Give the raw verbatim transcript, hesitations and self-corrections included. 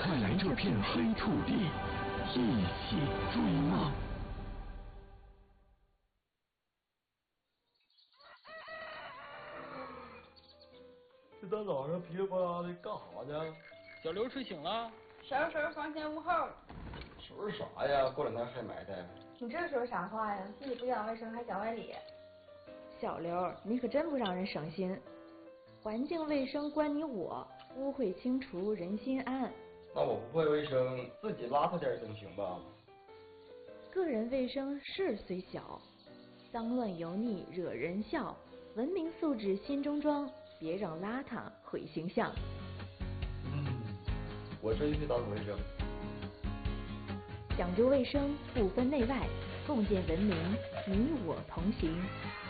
快来这片黑土地，一起追梦。 这大早上噼里啪啦的干啥呢？ 小刘睡醒了， 收拾房前屋后。 收拾啥呀？过两天还埋汰。 你这说啥话呀？自己不讲卫生还讲外理。 小刘，你可真不让人省心。环境卫生关你我，污秽清除人心安。 那我不会卫生，自己邋遢点总行吧？ 个人卫生事虽小，脏乱油腻惹人笑。文明素质心中装，别让邋遢毁形象。 嗯，我这就去打扫卫生。 讲究卫生，不分内外，共建文明，你我同行。